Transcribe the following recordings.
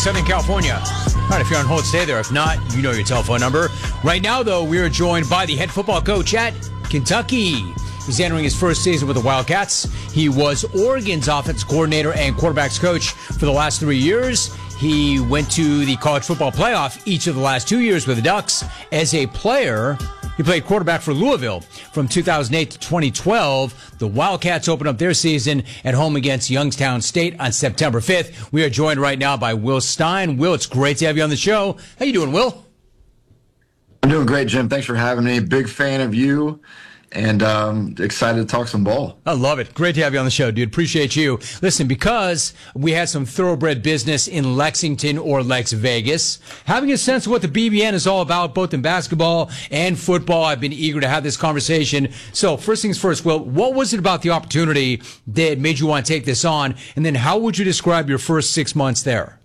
Southern California. All right, if you're on hold, stay there. If not, you know your telephone number. Right now, though, we are joined by the head football coach at Kentucky. He's entering his first season with the Wildcats. He was Oregon's offensive coordinator and quarterbacks coach for the last 3 years. He went to the college football playoff each of the last 2 years with the Ducks. As a player, he played quarterback for Louisville from 2008 to 2012. The Wildcats open up their season at home against Youngstown State on September 5th. We are joined right now by Will Stein. Will, it's great to have you on the show. How you doing, Will? I'm doing great, Jim. Thanks for having me. Big fan of you. And excited to talk some ball. I love it. Great to have you on the show, dude. Appreciate you. Listen, because we had some thoroughbred business in Lexington or Lex Vegas, having a sense of what the BBN is all about, both in basketball and football, I've been eager to have this conversation. So first things first, Will, what was it about the opportunity that made you want to take this on? And then how would you describe your first 6 months there?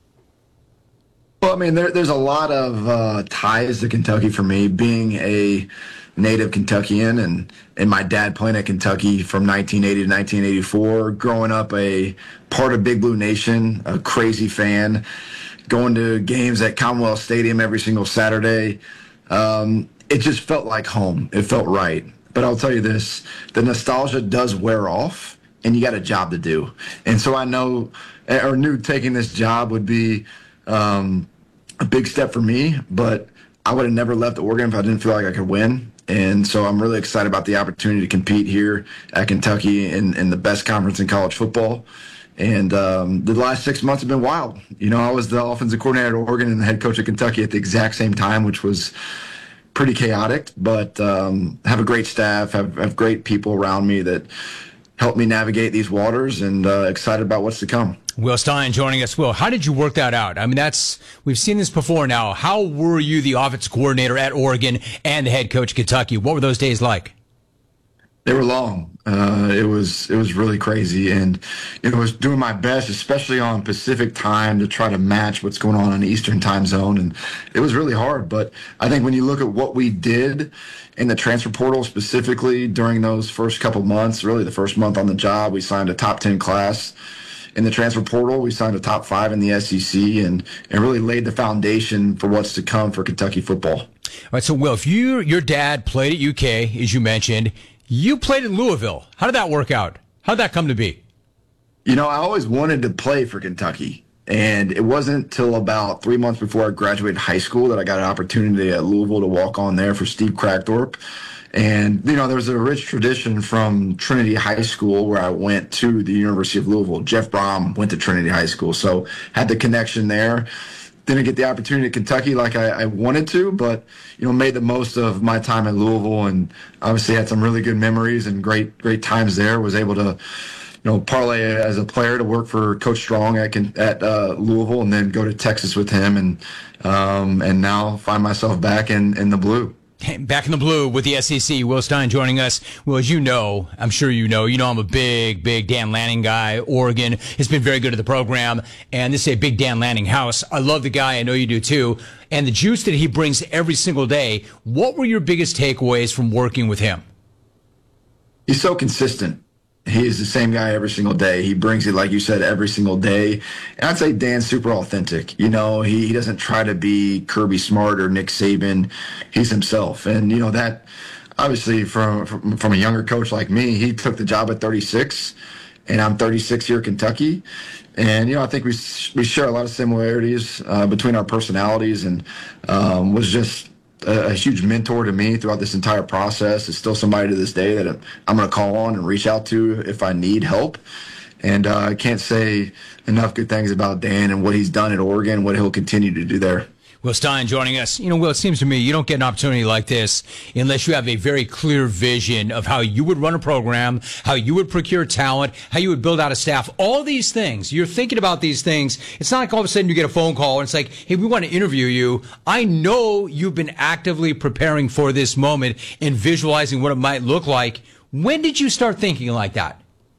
Well, I mean, there's a lot of ties to Kentucky for me, being a native Kentuckian and my dad playing at Kentucky from 1980 to 1984, growing up a part of Big Blue Nation, a crazy fan, going to games at Commonwealth Stadium every single Saturday. It just felt like home. It felt right. But I'll tell you this, the nostalgia does wear off and you got a job to do. And so I knew taking this job would be a big step for me, but I would have never left Oregon if I didn't feel like I could win. And so I'm really excited about the opportunity to compete here at Kentucky in the best conference in college football. And the last 6 months have been wild. You know, I was the offensive coordinator at Oregon and the head coach at Kentucky at the exact same time, which was pretty chaotic. But have a great staff, have great people around me that help me navigate these waters, and excited about what's to come. Will Stein joining us. Will, how did you work that out? I mean, we've seen this before now. How were you the offensive coordinator at Oregon and the head coach at Kentucky? What were those days like? They were long. It was really crazy, and it was doing my best, especially on Pacific time, to try to match what's going on in the Eastern time zone, and it was really hard. But I think when you look at what we did in the transfer portal specifically during those first couple months, really the first month on the job, we signed a top 10 class. In the transfer portal, we signed a top 5 in the SEC and really laid the foundation for what's to come for Kentucky football. All right, so Will, if your dad played at UK, as you mentioned, you played in Louisville. How did that work out? How did that come to be? You know, I always wanted to play for Kentucky, and it wasn't till about 3 months before I graduated high school that I got an opportunity at Louisville to walk on there for Steve Crackthorpe. And, you know, there's a rich tradition from Trinity High School where I went to the University of Louisville. Jeff Brom went to Trinity High School, so had the connection there. Didn't get the opportunity at Kentucky like I wanted to, but, you know, made the most of my time at Louisville and obviously had some really good memories and great times there. Was able to, you know, parlay as a player to work for Coach Strong at Louisville and then go to Texas with him and now find myself back in the blue. Back in the blue with the SEC. Will Stein joining us. Well, as you know, I'm sure you know I'm a big Dan Lanning guy. Oregon has been very good at the program, and this is a big Dan Lanning house. I love the guy. I know you do too. And the juice that he brings every single day. What were your biggest takeaways from working with him? He's so consistent. He is the same guy every single day. He brings it, like you said, every single day. And I'd say Dan's super authentic. You know, he doesn't try to be Kirby Smart or Nick Saban. He's himself. And, you know, that obviously from a younger coach like me, he took the job at 36, and I'm 36 here at Kentucky. And, you know, I think we share a lot of similarities between our personalities, and was just a huge mentor to me throughout this entire process. Is still somebody to this day that I'm going to call on and reach out to if I need help. And I can't say enough good things about Dan and what he's done at Oregon, what he'll continue to do there. Will Stein joining us. You know, Will, it seems to me you don't get an opportunity like this unless you have a very clear vision of how you would run a program, how you would procure talent, how you would build out a staff. All these things, you're thinking about these things. It's not like all of a sudden you get a phone call and it's like, hey, we want to interview you. I know you've been actively preparing for this moment and visualizing what it might look like. When did you start thinking like that?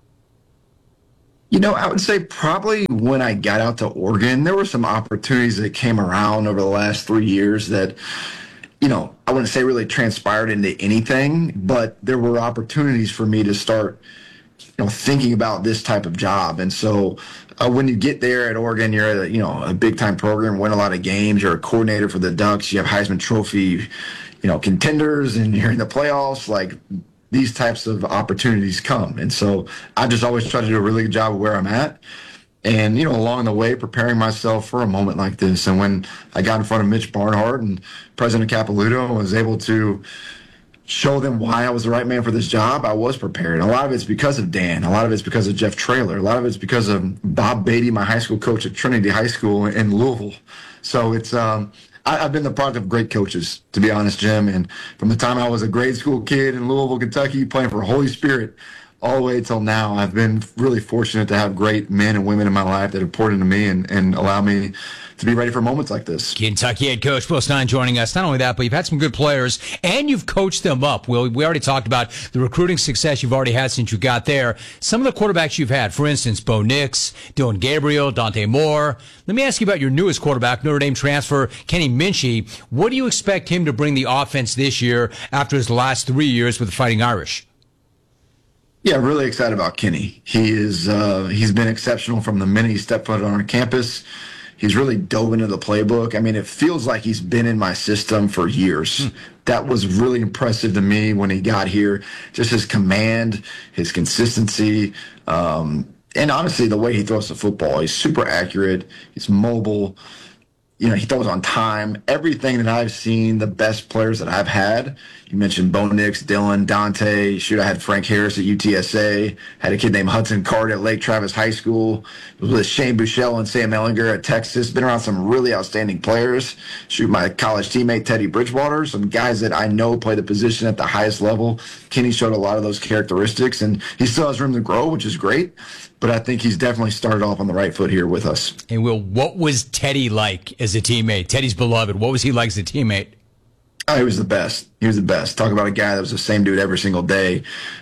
You know, I would say probably when I got out to Oregon, there were some opportunities that came around over the last 3 years that, you know, I wouldn't say really transpired into anything, but there were opportunities for me to start thinking about this type of job. And so when you get there at Oregon, you're at a big time program, win a lot of games. You're a coordinator for the Ducks. You have Heisman Trophy, contenders, and you're in the playoffs. Like, these types of opportunities come. And so I just always try to do a really good job of where I'm at. And, along the way, preparing myself for a moment like this. And when I got in front of Mitch Barnhart and President Capilouto, I was able to show them why I was the right man for this job. I was prepared. A lot of it's because of Dan. A lot of it's because of Jeff Traylor. A lot of it's because of Bob Beatty, my high school coach at Trinity High School in Louisville. So it's I've been the product of great coaches, to be honest, Jim. And from the time I was a grade school kid in Louisville, Kentucky, playing for Holy Spirit, all the way till now, I've been really fortunate to have great men and women in my life that have poured into me and allow me to be ready for moments like this. Kentucky head coach Will Stein joining us. Not only that, but you've had some good players, and you've coached them up. Will, we already talked about the recruiting success you've already had since you got there. Some of the quarterbacks you've had, for instance, Bo Nix, Dylan Gabriel, Dante Moore. Let me ask you about your newest quarterback, Notre Dame transfer, Kenny Minchey. What do you expect him to bring the offense this year after his last 3 years with the Fighting Irish? Yeah, really excited about Kenny. He's been exceptional from the minute he stepped foot on our campus. He's really dove into the playbook. I mean, it feels like he's been in my system for years. That was really impressive to me when he got here. Just his command, his consistency, and honestly, the way he throws the football. He's super accurate. He's mobile. He throws on time. Everything that I've seen, the best players that I've had. You mentioned Bo Nix, Dylan, Dante. Shoot, I had Frank Harris at UTSA. Had a kid named Hudson Card at Lake Travis High School. Was with Shane Buechele and Sam Ellinger at Texas. Been around some really outstanding players. Shoot, my college teammate Teddy Bridgewater. Some guys that I know play the position at the highest level. Kenny showed a lot of those characteristics, and he still has room to grow, which is great. But I think he's definitely started off on the right foot here with us. And Will, what was Teddy like as a teammate? Teddy's beloved. What was he like as a teammate? Oh, he was the best. He was the best. Talk about a guy that was the same dude every single day.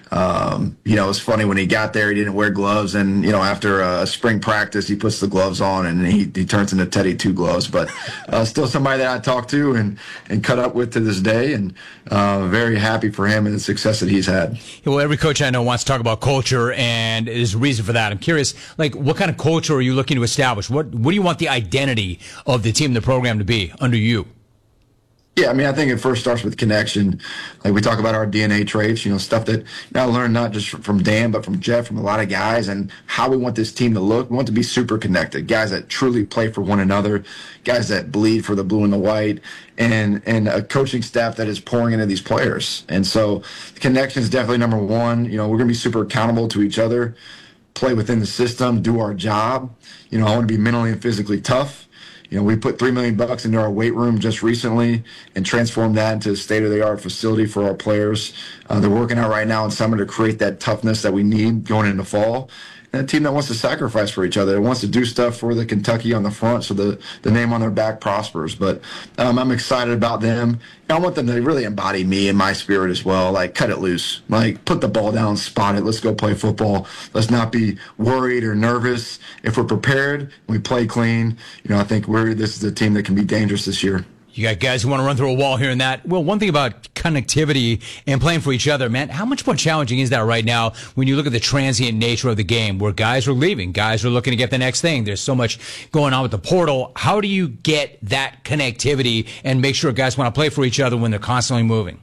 It was funny when he got there, he didn't wear gloves. And, after a spring practice, he puts the gloves on and he turns into Teddy Two Gloves. But still somebody that I talk to and cut up with to this day. And very happy for him and the success that he's had. Well, every coach I know wants to talk about culture, and there's a reason for that. I'm curious, what kind of culture are you looking to establish? What do you want the identity of the team, the program to be under you? Yeah, I think it first starts with connection. Like we talk about our DNA traits, stuff that I learned not just from Dan, but from Jeff, from a lot of guys, and how we want this team to look. We want to be super connected, guys that truly play for one another, guys that bleed for the blue and the white, and a coaching staff that is pouring into these players. And so connection is definitely number one. We're going to be super accountable to each other, play within the system, do our job. I want to be mentally and physically tough. We put $3 million into our weight room just recently and transformed that into a state-of-the-art facility for our players. They're working out right now in summer to create that toughness that we need going into fall. And a team that wants to sacrifice for each other, that wants to do stuff for the Kentucky on the front so the name on their back prospers. But I'm excited about them. I want them to really embody me and my spirit as well. Like, cut it loose. Like, put the ball down, spot it. Let's go play football. Let's not be worried or nervous. If we're prepared, we play clean. I think this is a team that can be dangerous this year. You got guys who want to run through a wall here and that. Well, one thing about connectivity and playing for each other, man, how much more challenging is that right now when you look at the transient nature of the game where guys are leaving, guys are looking to get the next thing. There's so much going on with the portal. How do you get that connectivity and make sure guys want to play for each other when they're constantly moving?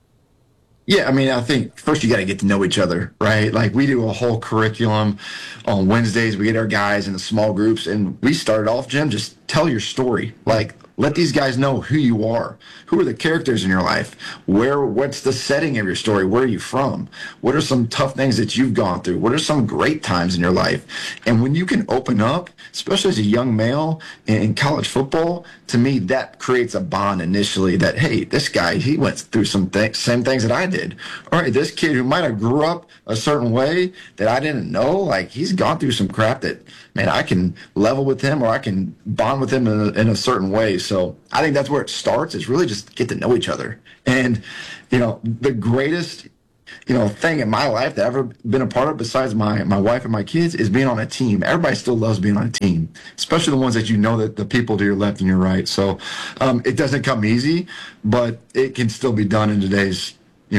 Yeah, I think first you got to get to know each other, right? Like, we do a whole curriculum on Wednesdays. We get our guys into small groups, and we started off, Jim, just tell your story. Like, let these guys know who you are. Who are the characters in your life? What's the setting of your story? Where are you from? What are some tough things that you've gone through? What are some great times in your life? And when you can open up, especially as a young male in college football, to me, that creates a bond initially that, hey, this guy, he went through same things that I did. All right, this kid who might have grew up a certain way that I didn't know, like, he's gone through some crap that, man, I can level with him or I can bond with him in a certain way. So I think that's where it starts, is really just get to know each other. And, the greatest, thing in my life that I've ever been a part of besides my wife and my kids is being on a team. Everybody still loves being on a team, especially the ones that that the people to your left and your right. So it doesn't come easy, but it can still be done in today's,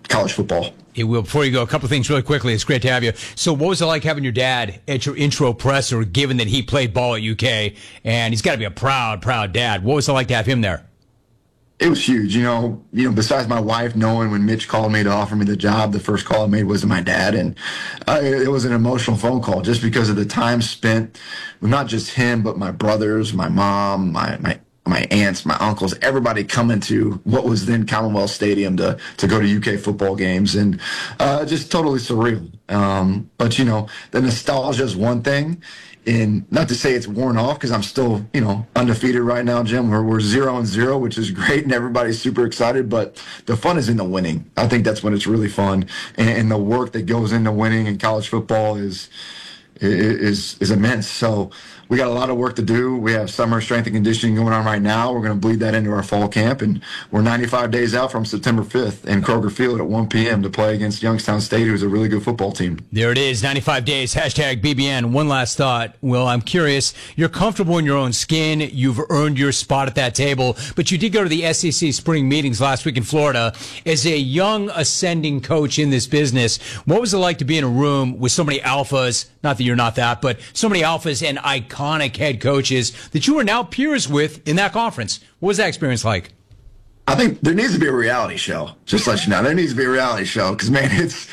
college football. It will. Before you go, a couple of things really quickly. It's great to have you. So what was it like having your dad at your intro presser, given that he played ball at UK, and he's got to be a proud dad. What was it like to have him there? It was huge. Besides my wife, knowing when Mitch called me to offer me the job, the first call I made was to my dad. And it was an emotional phone call just because of the time spent with not just him, but my brothers, my mom, my aunts, my uncles, everybody coming to what was then Commonwealth Stadium to go to UK football games, and just totally surreal. But the nostalgia is one thing, and not to say it's worn off because I'm still undefeated right now, Jim. We're 0-0, which is great, and everybody's super excited. But the fun is in the winning. I think that's when it's really fun, and the work that goes into winning in college football is immense. So we got a lot of work to do. We have summer strength and conditioning going on right now. We're going to bleed that into our fall camp, and we're 95 days out from September 5th in Kroger Field at 1 p.m. to play against Youngstown State, who's a really good football team. There it is, 95 days, hashtag BBN. One last thought. Will, I'm curious, you're comfortable in your own skin. You've earned your spot at that table, but you did go to the SEC spring meetings last week in Florida. As a young ascending coach in this business, what was it like to be in a room with so many alphas, not that you're not that, but so many alphas and iconic head coaches that you are now peers with in that conference? What was that experience like? I think there needs to be a reality show. Just to let you know, there needs to be a reality show because, man,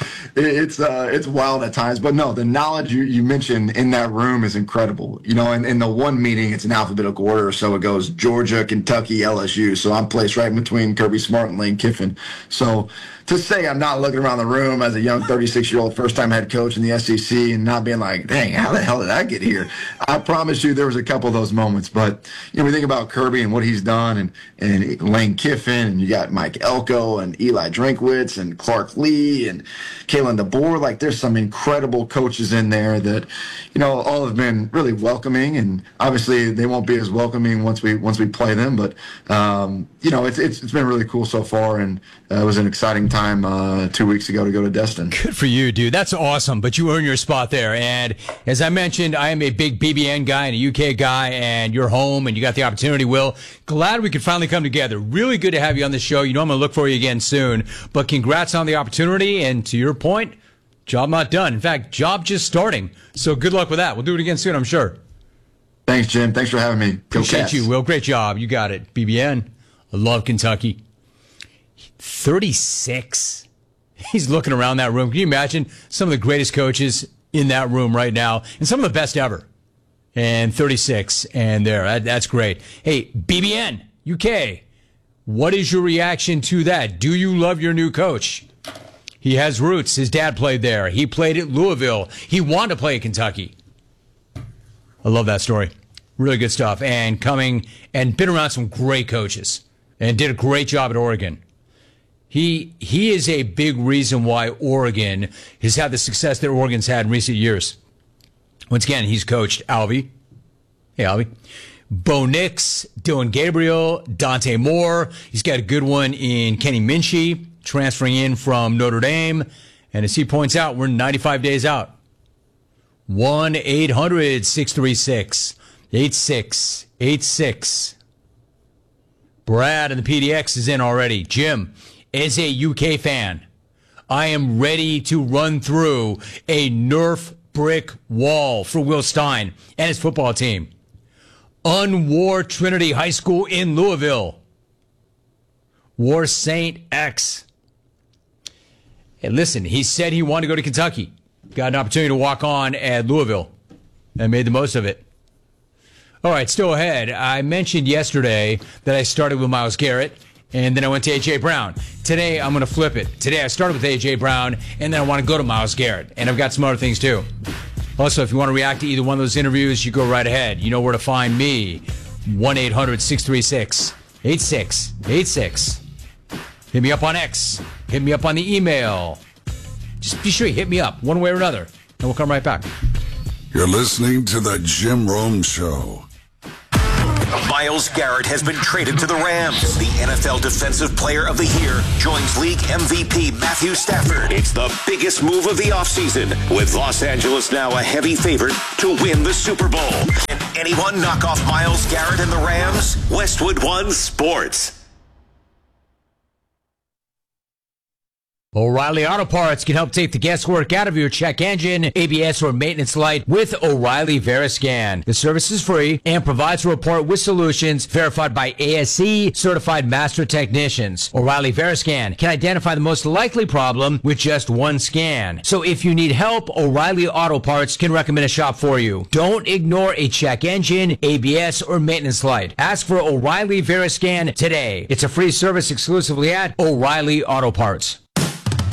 it's wild at times. But no, the knowledge you mentioned in that room is incredible. And in the one meeting, it's in alphabetical order, so it goes Georgia, Kentucky, LSU. So I'm placed right in between Kirby Smart and Lane Kiffin. So to say I'm not looking around the room as a young 36-year-old first-time head coach in the SEC and not being like, dang, how the hell did I get here? I promise you there was a couple of those moments. But, we think about Kirby and what he's done and Lane Kiffin, and you got Mike Elko and Eli Drinkwitz and Clark Lee and Kalen DeBoer. Like, there's some incredible coaches in there that, all have been really welcoming. And obviously they won't be as welcoming once we play them. But, it's been really cool so far. And it was an exciting time 2 weeks ago to go to Destin. Good for you, dude. That's awesome. But you earned your spot there. And as I mentioned, I am a big BBN guy and a UK guy, and you're home and you got the opportunity, Will. Glad we could finally come together. Really good to have you on the show. I'm going to look for you again soon. But congrats on the opportunity. And to your point, job not done. In fact, job just starting. So good luck with that. We'll do it again soon, I'm sure. Thanks, Jim. Thanks for having me. Go Appreciate Cats. you, Will. Great job. You got it. BBN. I love Kentucky. 36. He's looking around that room. Can you imagine some of the greatest coaches in that room right now and some of the best ever? And 36. And there. That's great. Hey, BBN, UK. What is your reaction to that? Do you love your new coach? He has roots. His dad played there. He played at Louisville. He wanted to play at Kentucky. I love that story. Really good stuff. And coming and been around some great coaches and did a great job at Oregon. He is a big reason why Oregon has had the success that Oregon's had in recent years. Once again, he's coached Albie. Hey, Albie. Bo Nix, Dylan Gabriel, Dante Moore. He's got a good one in Kenny Minchie, transferring in from Notre Dame. And as he points out, we're 95 days out. 1-800-636-8686. Brad and the PDX is in already. Jim, as a UK fan, I am ready to run through a Nerf brick wall for Will Stein and his football team. Unwar Trinity High School in Louisville. War Saint X. Hey, listen, he said he wanted to go to Kentucky. Got an opportunity to walk on at Louisville and made the most of it. All right, still ahead. I mentioned yesterday that I started with Myles Garrett, and then I went to A.J. Brown. Today, I'm going to flip it. Today, I started with A.J. Brown, and then I want to go to Myles Garrett. And I've got some other things, too. Also, if you want to react to either one of those interviews, you go right ahead. You know where to find me. 1-800-636-8686. Hit me up on X. Hit me up on the email. Just be sure you hit me up one way or another, and we'll come right back. You're listening to The Jim Rome Show. Myles Garrett has been traded to the Rams. The NFL Defensive Player of the Year joins league MVP Matthew Stafford. It's the biggest move of the offseason, with Los Angeles now a heavy favorite to win the Super Bowl. Can anyone knock off Myles Garrett and the Rams? Westwood One Sports. O'Reilly Auto Parts can help take the guesswork out of your check engine, ABS, or maintenance light with O'Reilly Veriscan. The service is free and provides a report with solutions verified by ASE certified master technicians. O'Reilly Veriscan can identify the most likely problem with just one scan. So if you need help, O'Reilly Auto Parts can recommend a shop for you. Don't ignore a check engine, ABS, or maintenance light. Ask for O'Reilly Veriscan today. It's a free service exclusively at O'Reilly Auto Parts.